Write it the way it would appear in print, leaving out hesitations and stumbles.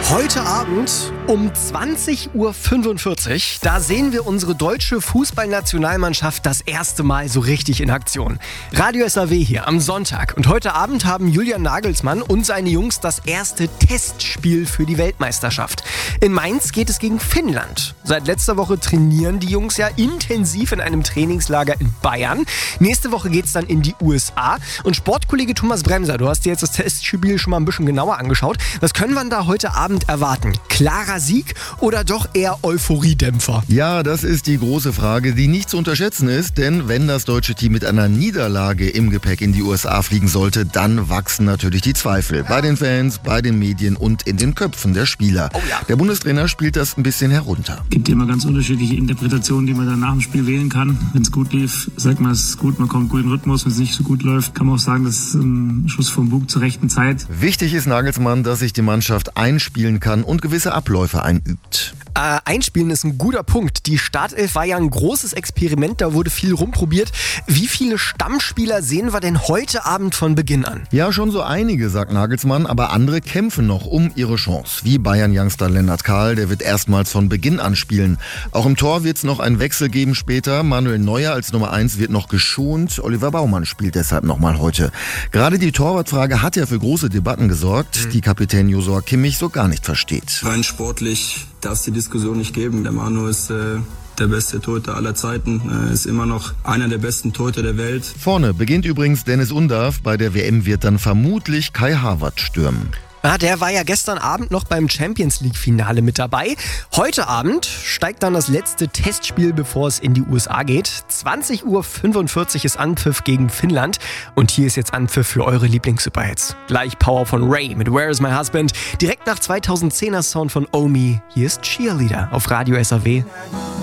Heute Abend um 20.45 Uhr, da sehen wir unsere deutsche Fußballnationalmannschaft das erste Mal so richtig in Aktion. Radio SAW hier am Sonntag. Und heute Abend haben Julian Nagelsmann und seine Jungs das erste Testspiel für die Weltmeisterschaft. In Mainz geht es gegen Finnland. Seit letzter Woche trainieren die Jungs ja intensiv in einem Trainingslager in Bayern. Nächste Woche geht es dann in die USA. Und Sportkollege Thomas Bremser, du hast dir jetzt das Testspiel schon mal ein bisschen genauer angeschaut. Was können wir da heute Abend erwarten? Klarer Sieg oder doch eher Euphoriedämpfer? Ja, das ist die große Frage, die nicht zu unterschätzen ist, denn wenn das deutsche Team mit einer Niederlage im Gepäck in die USA fliegen sollte, dann wachsen natürlich die Zweifel. Bei den Fans, bei den Medien und in den Köpfen der Spieler. Oh ja. Der Bundestrainer spielt das ein bisschen herunter. Es gibt immer ganz unterschiedliche Interpretationen, die man dann nach dem Spiel wählen kann. Wenn es gut lief, sagt man, es ist gut, man kommt gut in den Rhythmus. Wenn es nicht so gut läuft, kann man auch sagen, das ist ein Schuss vom Bug zur rechten Zeit. Wichtig ist Nagelsmann, dass sich die Mannschaft einspielen kann und gewisse Abläufe einübt. Einspielen ist ein guter Punkt. Die Startelf war ja ein großes Experiment, da wurde viel rumprobiert. Wie viele Stammspieler sehen wir denn heute Abend von Beginn an? Ja, schon so einige, sagt Nagelsmann, aber andere kämpfen noch um ihre Chance. Wie Bayern-Youngster Lennart Kahl, der wird erstmals von Beginn an spielen. Auch im Tor wird es noch einen Wechsel geben später. Manuel Neuer als Nummer 1 wird noch geschont. Oliver Baumann spielt deshalb nochmal heute. Gerade die Torwartfrage hat ja für große Debatten gesorgt, die Kapitän Josua Kimmich so gar nicht versteht. Rein sportlich darf es die Diskussion nicht geben. Der Manu ist der beste Torhüter aller Zeiten, ist immer noch einer der besten Torhüter der Welt. Vorne beginnt übrigens Dennis Undav. Bei der WM wird dann vermutlich Kai Havertz stürmen. Der war ja gestern Abend noch beim Champions-League-Finale mit dabei. Heute Abend steigt dann das letzte Testspiel, bevor es in die USA geht. 20.45 Uhr ist Anpfiff gegen Finnland. Und hier ist jetzt Anpfiff für eure Lieblings-Superhits. Gleich Power von Ray mit Where is my husband? Direkt nach 2010er Sound von Omi. Hier ist Cheerleader auf Radio SAW.